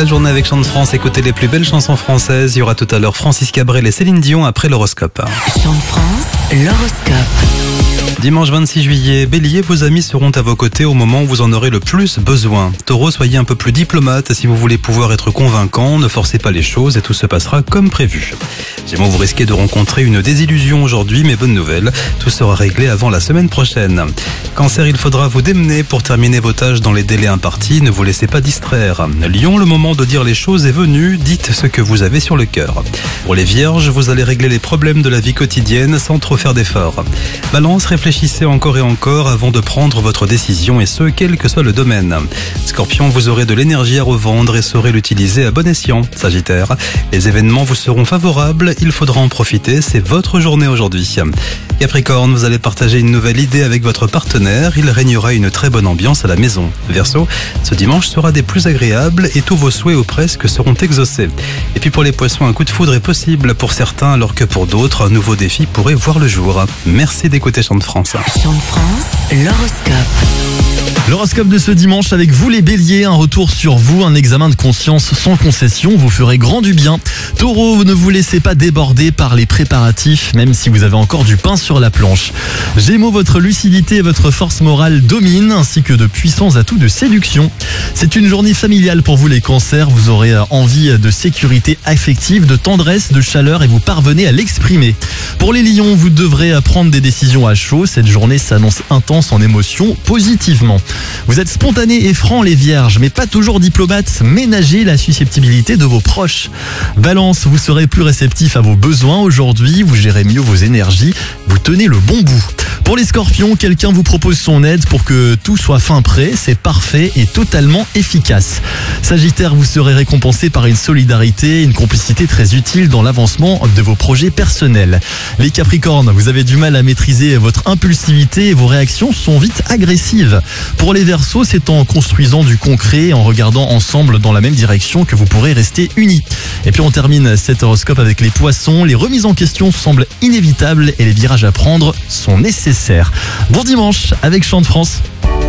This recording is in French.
la journée avec Chant de France. Écoutez les plus belles chansons françaises. Il y aura tout à l'heure Francis Cabrel et Céline Dion après l'horoscope. Chant de France, l'horoscope. Dimanche 26 juillet, Bélier, vos amis seront à vos côtés au moment où vous en aurez le plus besoin. Taureau, soyez un peu plus diplomate si vous voulez pouvoir être convaincant. Ne forcez pas les choses et tout se passera comme prévu. Gémeaux, vous risquez de rencontrer une désillusion aujourd'hui, mais bonne nouvelle, tout sera réglé avant la semaine prochaine. Cancer, il faudra vous démener pour terminer vos tâches dans les délais impartis. Ne vous laissez pas distraire. Lion, le moment de dire les choses est venu. Dites ce que vous avez sur le cœur. Pour les Vierges, vous allez régler les problèmes de la vie quotidienne sans trop faire d'efforts. Balance, réfléchissez encore et encore avant de prendre votre décision et ce, quel que soit le domaine. Scorpion, vous aurez de l'énergie à revendre et saurez l'utiliser à bon escient. Sagittaire, les événements vous seront favorables, il faudra en profiter, c'est votre journée aujourd'hui. Capricorne, vous allez partager une nouvelle idée avec votre partenaire, il régnera une très bonne ambiance à la maison. Verseau, ce dimanche sera des plus agréables et tous vos souhaits ou presque seront exaucés. Et puis pour les poissons, un coup de foudre est possible pour certains alors que pour d'autres, un nouveau défi pourrait voir le jour. Merci d'écouter Chant de France. Chant de France, l'horoscope. L'horoscope de ce dimanche avec vous les béliers, un retour sur vous, un examen de conscience sans concession, vous ferez grand du bien. Taureau, ne vous laissez pas déborder par les préparatifs, même si vous avez encore du pain sur la planche. Gémeaux, votre lucidité et votre force morale dominent, ainsi que de puissants atouts de séduction. C'est une journée familiale pour vous les cancers, vous aurez envie de sécurité affective, de tendresse, de chaleur et vous parvenez à l'exprimer. Pour les lions, vous devrez prendre des décisions à chaud, cette journée s'annonce intense en émotions positivement. Vous êtes spontanés et francs les vierges, mais pas toujours diplomates, ménagez la susceptibilité de vos proches. Balance, vous serez plus réceptif à vos besoins aujourd'hui, vous gérez mieux vos énergies, vous tenez le bon bout. Pour les scorpions, quelqu'un vous propose son aide pour que tout soit fin prêt, c'est parfait et totalement efficace. Sagittaire, vous serez récompensé par une solidarité, une complicité très utile dans l'avancement de vos projets personnels. Les capricornes, vous avez du mal à maîtriser votre impulsivité et vos réactions sont vite agressives. Pour les verseaux, c'est en construisant du concret et en regardant ensemble dans la même direction que vous pourrez rester unis. Et puis on termine cet horoscope avec les poissons. Les remises en question semblent inévitables et les virages à prendre sont nécessaires. Bon dimanche avec Chant de France.